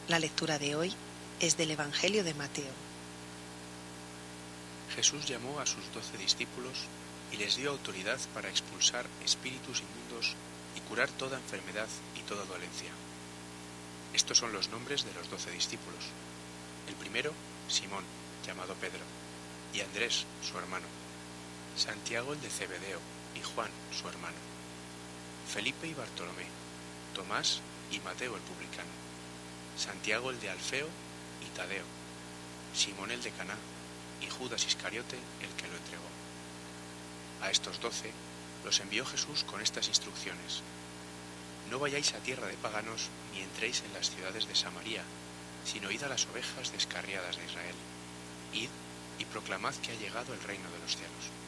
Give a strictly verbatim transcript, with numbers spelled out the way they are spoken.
La lectura de hoy es del Evangelio de Mateo. Jesús llamó a sus doce discípulos y les dio autoridad para expulsar espíritus inmundos y curar toda enfermedad y toda dolencia. Estos son los nombres de los doce discípulos. El primero, Simón, llamado Pedro, y Andrés, su hermano, Santiago el de Zebedeo y Juan, su hermano, Felipe y Bartolomé, Tomás y Mateo el publicano, Santiago el de Alfeo y Tadeo, Simón el de Caná y Judas Iscariote el que lo entregó. A estos doce los envió Jesús con estas instrucciones: no vayáis a tierra de paganos ni entréis en las ciudades de Samaria, sino id a las ovejas descarriadas de Israel. Id y proclamad que ha llegado el reino de los cielos.